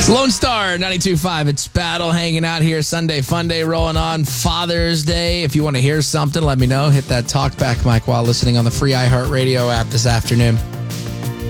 Lone Star 92.5. It's Battle hanging out here. Sunday Fun Day rolling on. Father's Day. If you want to hear something, let me know. Hit that talkback mic while listening on the free iHeartRadio app this afternoon.